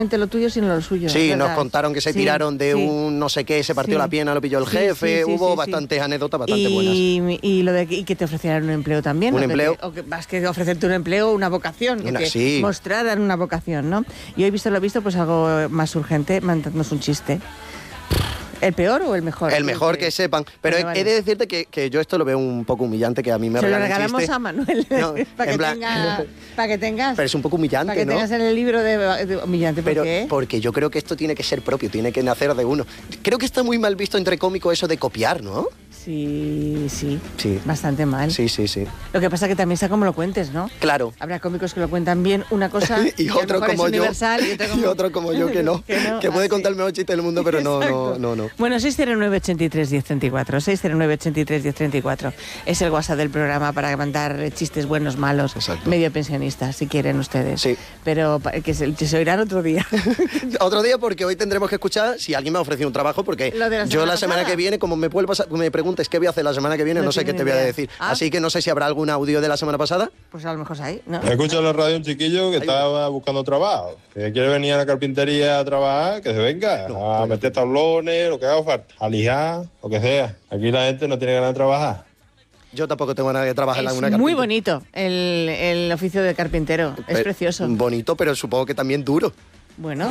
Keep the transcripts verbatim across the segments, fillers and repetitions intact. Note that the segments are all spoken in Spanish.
lo tuyo sino lo suyo. Sí, nos contaron que se sí, tiraron de sí. un no sé qué, se partió sí. la pierna, lo pilló el sí, jefe, sí, sí, hubo sí, bastantes sí. anécdotas bastante y, buenas. Y lo de y que te ofrecieran un empleo también. Un ¿no? empleo. Que, o que más que ofrecerte un empleo, una vocación, Una, que sí. te mostraran una vocación, ¿no? Y hoy, visto lo visto, pues algo más urgente, mandándonos un chiste. ¿El peor o el mejor? El mejor que sepan. Pero Vale, he, vale. he de decirte que, que yo esto lo veo un poco humillante, que a mí me Se lo regalen regalamos chiste. a Manuel, No, para, que en plan- tenga, para que tengas... Pero es un poco humillante, Para que ¿no? tengas en el libro de, de humillante. ¿Por Pero qué? porque yo creo que esto tiene que ser propio, tiene que nacer de uno. Creo que está muy mal visto entre cómicos eso de copiar, ¿no? Sí, sí, Sí. bastante mal. Sí, sí, sí. Lo que pasa es que también sea como lo cuentes, ¿no? Claro. Habrá cómicos que lo cuentan bien una cosa y que a lo otro mejor como es yo universal, y otro como, y otro como yo que no, que, no. que puede Ah, contar sí. el mejor chiste del mundo, pero no, no, Exacto. no, no. Bueno, seis cero nueve, ochenta y tres, diez treinta y cuatro, seis cero nueve, ochenta y tres, diez treinta y cuatro es el WhatsApp del programa para mandar chistes buenos, malos, Exacto. medio pensionistas, si quieren ustedes. Sí. Pero pa- que se, que se oirán otro día. Otro día, porque hoy tendremos que escuchar si alguien me ha ofrecido un trabajo, porque Lo de la yo semana la semana pasada. que viene, como me, vuelvas a- me preguntes qué voy a hacer la semana que viene, No no, sé qué tengo te ni voy a idea. decir. Ah. Así que no sé si habrá algún audio de la semana pasada. Pues a lo mejor ahí, ¿no? Escucha en la radio un chiquillo que estaba buscando trabajo, que quiere venir a la carpintería a trabajar, que se venga, a meter tablones, lo que haga falta, a lijar, lo que sea. Aquí la gente no tiene ganas de trabajar. Yo tampoco tengo nada que trabajar en Es alguna muy carpintería. bonito el, el oficio de carpintero, es Eh, precioso. Bonito, pero supongo que también duro. Bueno,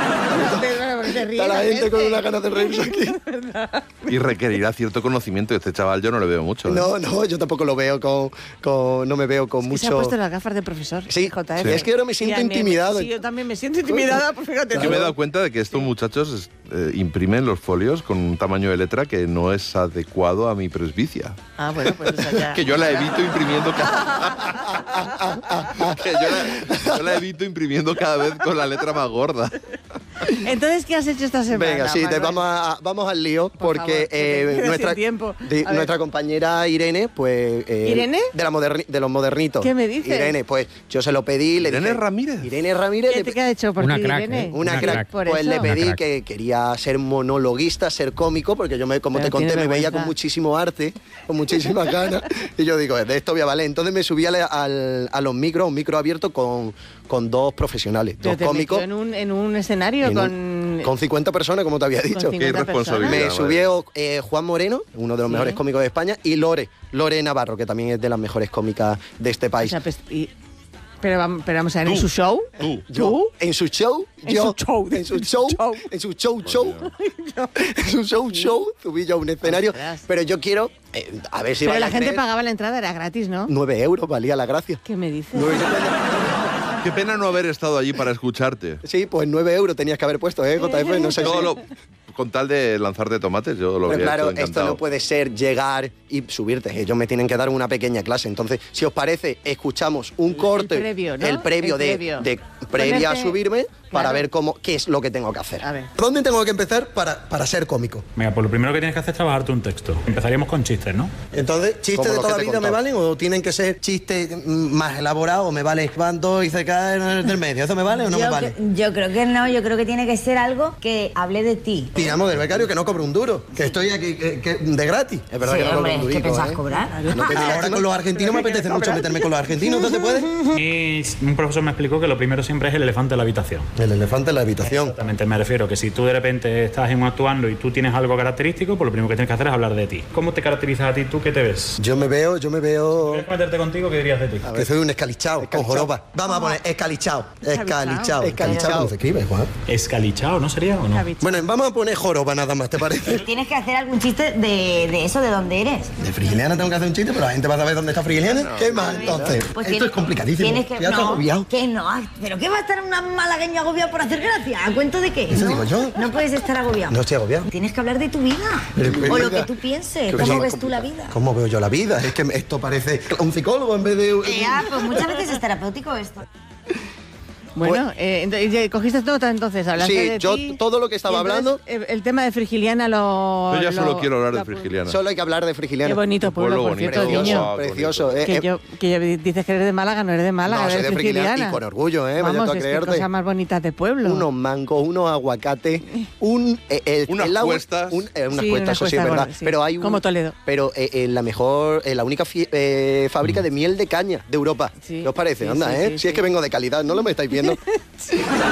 te ríes, Está la gente con una ganas de reírse aquí. Y requerirá cierto conocimiento. Este chaval yo no le veo mucho. ¿eh? No, no, yo tampoco lo veo con, con no me veo con Y mucho. se ha puesto las gafas de profesor. Sí, J F. sí. Es que ahora me Y siento a mí- intimidado. Sí, yo también me siento intimidada, pues fíjate. Yo tú. me he dado cuenta de que estos muchachos eh, imprimen los folios con un tamaño de letra que no es adecuado a mi presbicia. Ah, bueno, pues eso ya. Que yo la evito imprimiendo cada... que yo la, yo la evito imprimiendo cada vez con la letra más gorda. Entonces, ¿qué has hecho esta semana? Venga, sí, te Manuel? vamos, a, vamos al lío, Por porque favor, que te eh, quedas nuestra, sin tiempo. de- A ver. nuestra compañera Irene, pues... eh, ¿Irene? De, la moderni- de los modernitos. ¿Qué me dices? Irene, pues yo se lo pedí, le ¿Irene dije... Ramírez? Irene Ramírez. ¿Qué le te pe- qué ha hecho por Una ti, crack, Irene? ¿eh? Una Una crack, crack. Por pues eso. le pedí Una crack. que quería ser monologuista, ser cómico, porque yo, me, como Pero te conté, tiene me veía vergüenza. con muchísimo arte, con muchísimas ganas, y yo digo, de esto voy a valer. Entonces me subí al, al- a los micros, un micro abierto con, con dos profesionales, Pero dos te cómicos, metió en un, en un escenario en con... un- con cincuenta personas, como te había dicho. cincuenta Qué irresponsabilidad. Me madre. subió eh, Juan Moreno, uno de los Sí. mejores cómicos de España, y Lore, Lore Navarro, que también es de las mejores cómicas de este O país. sea, pues, y- pero, vamos, pero vamos a ver, ¿en Tú. su show? Tú. Yo, ¿Tú? en su show, En yo, su show, en su en su show, show. en su show, show, en su show, show, subí yo a un escenario, Ostras. pero yo quiero, eh, a ver si Pero vais la a gente creer, pagaba la entrada, era gratis, ¿no? nueve euros, valía la gracia. ¿Qué me dices? Nueve- Qué pena no haber estado allí para escucharte. sí, pues nueve euros tenías que haber puesto, ¿eh, J F? No sé Todo si... lo- con tal de lanzarte tomates, yo lo Pero habría claro, hecho esto encantado. no puede ser llegar y subirte. Ellos me tienen que dar una pequeña clase. Entonces, si os parece, escuchamos un corte, el previo, ¿no? el previo El de, previo. de previa a Ponerte- subirme para claro. ver cómo qué es lo que tengo que hacer. A ver. ¿Dónde tengo que empezar para, para ser cómico? Venga, pues lo primero que tienes que hacer es trabajarte un texto. Empezaríamos con chistes, ¿no? Entonces, ¿chistes Como de los toda la que te he vida me contado. valen o tienen que ser chistes mm, más elaborados o me vale van dos y se caen del medio? ¿Eso me vale o no yo, me vale? cre- yo creo que no, yo creo que tiene que ser algo que hable de ti. Tiramos del becario que no cobro un duro, que estoy aquí que- que- de gratis. Es verdad Sí, que no hombre, cobro un ¿qué durico, pensás ¿eh? cobrar? No te digas, ahora con los argentinos me apetece mucho meterme con los argentinos, ¿dónde puedes? Y un profesor me explicó que lo primero siempre es el elefante en la habitación. El elefante en la habitación. Exactamente, me refiero que si tú de repente estás en un actuando y tú tienes algo característico, pues lo primero que tienes que hacer es hablar de ti. ¿Cómo te caracterizas a ti? ¿Tú qué te ves? Yo me veo, yo me veo ¿Quieres meterte contigo? ¿Qué dirías de ti? que soy un escalichao, con joroba. Vamos a poner escalichao, escalichao, escalichao. ¿Cómo se escribe, Juan? Escalichao, ¿no sería o no? Javi. Bueno, vamos a poner joroba nada más, ¿te parece? Tienes que hacer algún chiste de, de eso, de dónde eres. De Frigiliana tengo que hacer un chiste, pero la gente va a saber dónde está Frigiliana. ¿Qué más entonces? Pues Esto tienes- es complicadísimo. Tienes que, Ya te has no, agobiado. que no. ¿Pero qué va a estar una malagueña agobiada por hacer gracia? ¿A cuento de qué? Eso no, digo yo. No puedes estar agobiado. No estoy agobiado. Tienes que hablar de tu vida. Pero, pero, o lo venga. que tú pienses. Que ¿Cómo eso- ves tú la vida? ¿Cómo veo yo la vida? Es que esto parece un psicólogo en vez de... Eh, ah, pues muchas veces es terapéutico esto. Bueno, eh, ento- ya cogiste nota entonces, hablaste Sí, de yo ti, todo lo que estaba y entonces, hablando- eh, El tema de Frigiliana lo... Yo ya lo- solo quiero hablar de lo- Frigiliana. Solo hay que hablar de Frigiliana. Qué bonito Un pueblo, pueblo por bonito. cierto, Precioso, niño. Guau, precioso. bonito. eh, Que eh, yo, que yo dices que eres de Málaga, no eres de Málaga, No, soy eres de Frigiliana frigiliana. y con orgullo, ¿eh? Vaya Vamos, tú a es que creerte. cosa más bonita de pueblo. Unos mangos, unos aguacates, un... eh, el- Unas el agua- cuestas. un- eh, unas Sí, cuestas, unas eso sí es cuestas verdad. gordas, sí. Pero hay un, Como Toledo. Pero eh, eh, la mejor, eh, la única fi- eh, fábrica de miel de caña de Europa. Sí, ¿Qué os parece? sí, Anda, sí, ¿eh? sí, si es sí. que vengo de calidad, ¿no lo me estáis viendo?